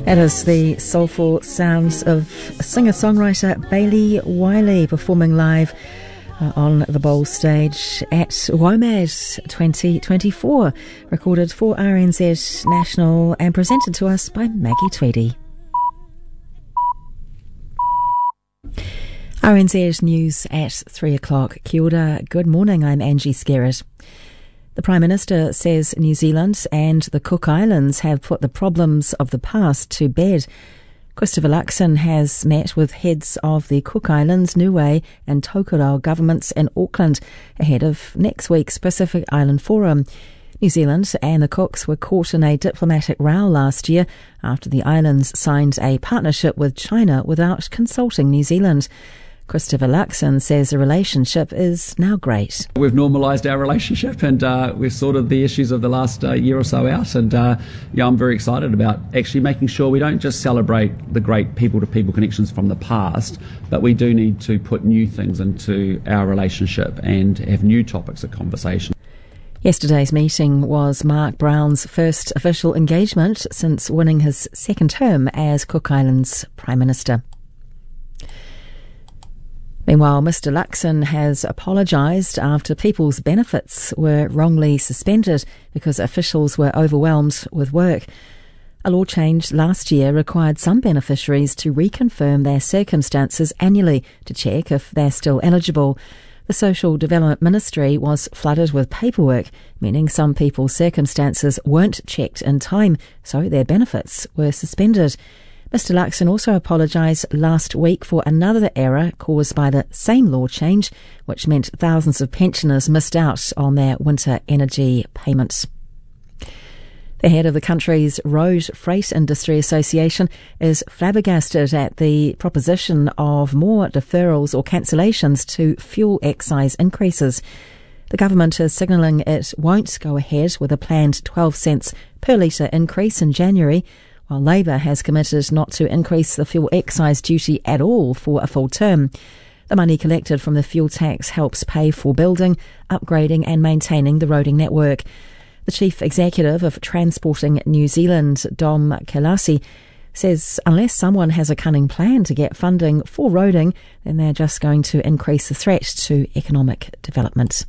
That is the soulful sounds of singer-songwriter Bailey Wiley performing live on the Bowl stage at WOMAD 2024, recorded for RNZ National and presented to us by Maggie Tweedy. RNZ News at 3 o'clock. Kia ora, good morning, I'm Angie Skerritt. The Prime Minister says New Zealand and the Cook Islands have put the problems of the past to bed. Christopher Luxon has met with heads of the Cook Islands, Niue and Tokoroa governments in Auckland ahead of next week's Pacific Island Forum. New Zealand and the Cooks were caught in a diplomatic row last year after the islands signed a partnership with China without consulting New Zealand. Christopher Luxon says the relationship is now great. We've normalised our relationship and we've sorted the issues of the last year or so out, and I'm very excited about actually making sure we don't just celebrate the great people-to-people connections from the past, but we do need to put new things into our relationship and have new topics of conversation. Yesterday's meeting was Mark Brown's first official engagement since winning his second term as Cook Islands Prime Minister. Meanwhile, Mr Luxon has apologised after People's Benefits were wrongly suspended because officials were overwhelmed with work. A law change last year required some beneficiaries to reconfirm their circumstances annually to check if they're still eligible. The Social Development Ministry was flooded with paperwork, meaning some people's circumstances weren't checked in time, so their benefits were suspended. Mr Luxon also apologised last week for another error caused by the same law change, which meant thousands of pensioners missed out on their winter energy payments. The head of the country's Road Freight Industry Association is flabbergasted at the proposition of more deferrals or cancellations to fuel excise increases. The government is signalling it won't go ahead with a planned 12 cents per litre increase in January, while Labour has committed not to increase the fuel excise duty at all for a full term. The money collected from the fuel tax helps pay for building, upgrading and maintaining the roading network. The Chief Executive of Transporting New Zealand, Dom Kelasi, says unless someone has a cunning plan to get funding for roading, then they're just going to increase the threat to economic development.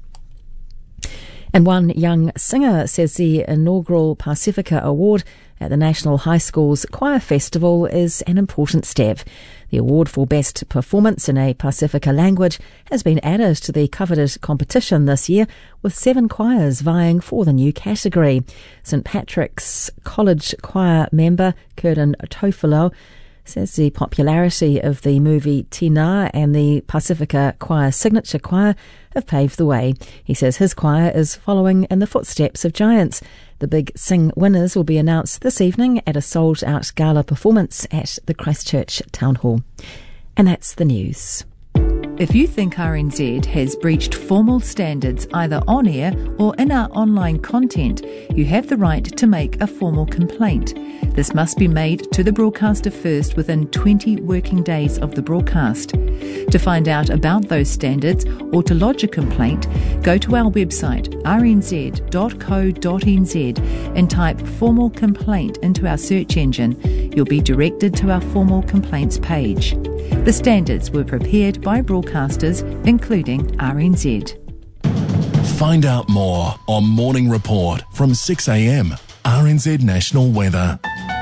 And one young singer says the inaugural Pacifica Award at the National High School's Choir Festival is an important step. The award for Best Performance in a Pacifica language has been added to the coveted competition this year, with 7 choirs vying for the new category. St Patrick's College Choir member Curtin Tofilo says the popularity of the movie Tina and the Pacifica Choir Signature Choir have paved the way. He says his choir is following in the footsteps of giants. The Big Sing winners will be announced this evening at a sold-out gala performance at the Christchurch Town Hall. And that's the news. If you think RNZ has breached formal standards either on air or in our online content, you have the right to make a formal complaint. This must be made to the broadcaster first within 20 working days of the broadcast. To find out about those standards or to lodge a complaint, go to our website rnz.co.nz and type formal complaint into our search engine. You'll be directed to our formal complaints page. The standards were prepared by broadcasters, including RNZ. Find out more on Morning Report from 6 a.m. RNZ National Weather.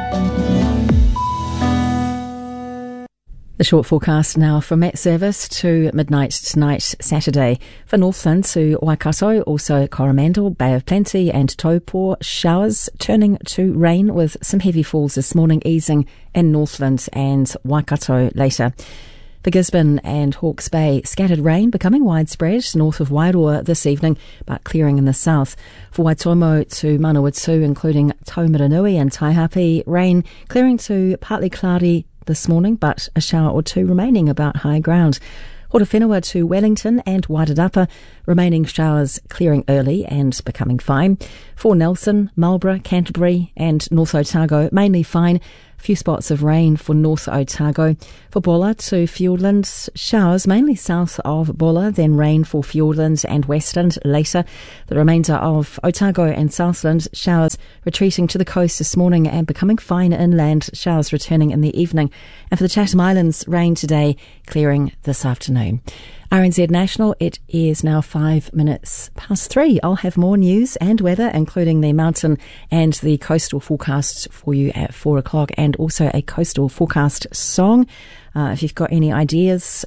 The short forecast now from Met Service to midnight tonight, Saturday. For Northland to Waikato, also Coromandel, Bay of Plenty and Taupo, showers turning to rain with some heavy falls this morning, easing in Northland and Waikato later. For Gisborne and Hawke's Bay, scattered rain becoming widespread north of Wairoa this evening, but clearing in the south. For Waitomo to Manawatu, including Taumaranui and Taihape, rain clearing to partly cloudy this morning, but a shower or two remaining about high ground. Horowhenua to Wellington and Wairarapa, remaining showers clearing early and becoming fine. For Nelson, Marlborough, Canterbury and North Otago, mainly fine. A few spots of rain for North Otago. For Bulla to Fiordland, showers mainly south of Bulla, then rain for Fiordland and Westland later. The remainder of Otago and Southland, showers retreating to the coast this morning and becoming fine inland, showers returning in the evening. And for the Chatham Islands, rain today, clearing this afternoon. RNZ National, it is now 5 minutes past 3. I'll have more news and weather, including the mountain and the coastal forecast for you at 4 o'clock, and also a coastal forecast song. If you've got any ideas,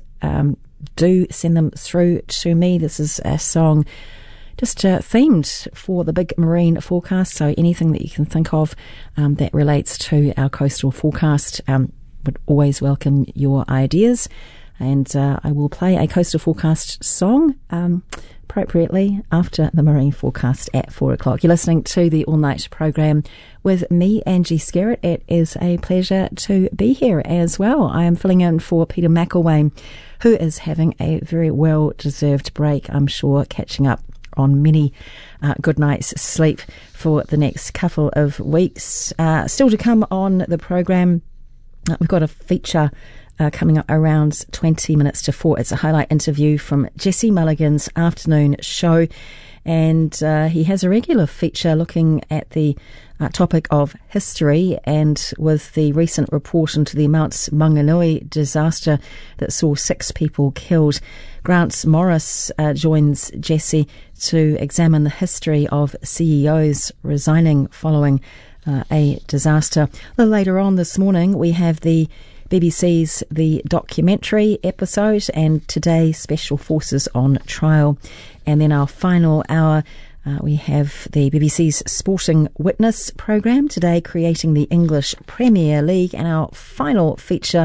do send them through to me. This is a song just themed for the big marine forecast, so anything that you can think of that relates to our coastal forecast, would always welcome your ideas. And I will play a coastal forecast song appropriately after the marine forecast at 4 o'clock. You're listening to the All Night program with me, Angie Skerritt. It is a pleasure to be here as well. I am filling in for Peter McElwain, who is having a very well-deserved break, I'm sure, catching up on many good nights' sleep for the next couple of weeks. Still to come on the program, we've got a feature coming up around 20 minutes to 4. It's a highlight interview from Jesse Mulligan's afternoon show, and he has a regular feature looking at the topic of history, and with the recent report into the Mount Maunganui disaster that saw 6 people killed, Grant Morris joins Jesse to examine the history of CEOs resigning following a disaster. A little later on this morning, we have the BBC's The Documentary episode, and today Special Forces on Trial. And then our final hour, we have the BBC's Sporting Witness programme, today creating the English Premier League. And our final feature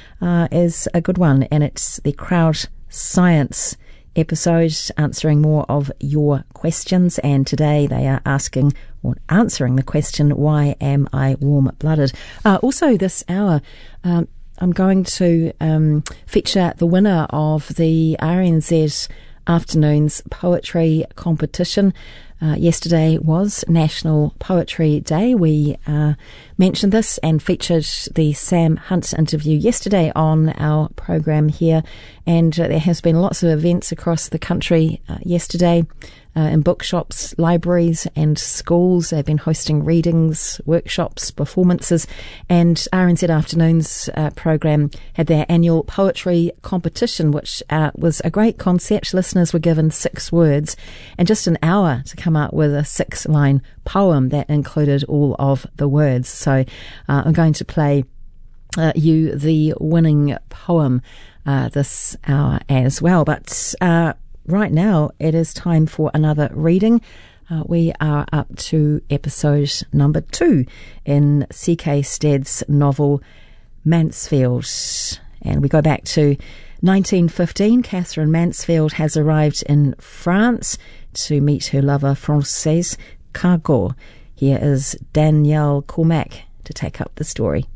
is a good one, and it's the Crowd Science episode, answering more of your questions. And today they are asking or answering the question, why am I warm-blooded? Also this hour, I'm going to feature the winner of the RNZ Afternoons Poetry Competition. Yesterday was National Poetry Day. We mentioned this and featured the Sam Hunt interview yesterday on our program here, and there has been lots of events across the country yesterday in bookshops, libraries and schools. They've been hosting readings, workshops, performances, and RNZ Afternoons program had their annual poetry competition, which was a great concept. Listeners were given 6 words and just an hour to come up with a 6-line poem that included all of the words. So I'm going to play you the winning poem this hour as well. But right now, it is time for another reading. We are up to episode number 2 in C.K. Stead's novel Mansfield. And we go back to 1915. Catherine Mansfield has arrived in France to meet her lover, Frances Cargo. Here is Danielle Cormack to take up the story.